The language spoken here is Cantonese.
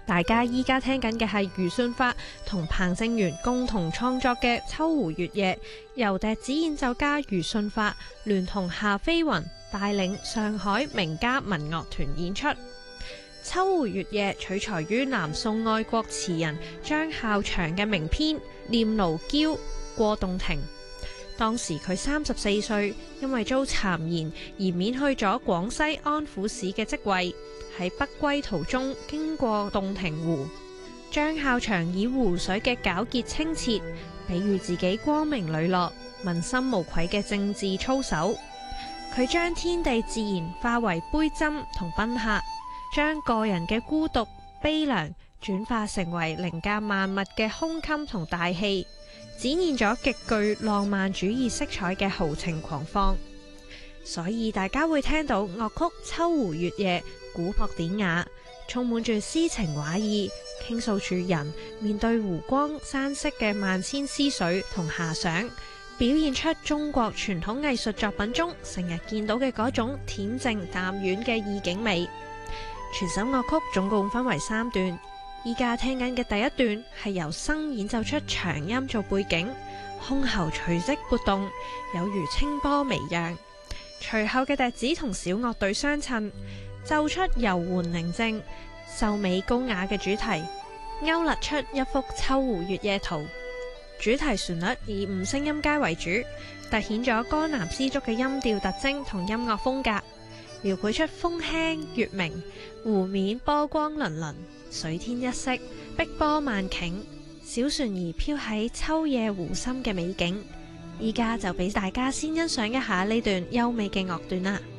大家依家聽緊嘅係余舜發同彭正元共同創作嘅《秋湖月夜》，由笛子演奏家余舜發聯同夏飛雲帶領上海名家民樂團演出。《秋湖月夜》取材於南宋愛國詞人張孝祥嘅名篇《念奴嬌·過洞庭》。當時佢34歲，因為遭讒言而免去咗廣西安撫使嘅職位。喺北歸途中經過洞庭湖，張孝祥以湖水嘅皎潔清澈，比喻自己光明磊落、問心無愧嘅政治操守。佢將天地自然化為杯斟同賓客，將個人嘅孤獨悲涼轉化成為凌駕萬物嘅胸襟同大氣，展現咗極具浪漫主義色彩嘅豪情狂放。所以大家會聽到樂曲《秋湖月夜》古樸典雅，充滿住詩情畫意，傾訴住人面對湖光山色嘅萬千思緒同遐想，表現出中國傳統藝術作品中成日見到嘅嗰種恬靜淡遠嘅意境美。全首樂曲總共分為3段，依家聽緊嘅第一段係由笙演奏出長音做背景，箜篌隨即撥動，有如清波微漾。隨後嘅笛子同小樂隊相襯，奏出柔緩寧靜、秀美高雅嘅主題，勾勒出一幅秋湖月夜圖。主題旋律以5聲音階為主，凸顯咗江南絲竹嘅音調特徵同音樂風格，描繪出風輕月明、湖面波光粼粼、水天一色、碧波萬頃、小船兒飄喺秋夜湖心嘅美景。依家就俾大家先欣賞一下呢段優美嘅樂段啦。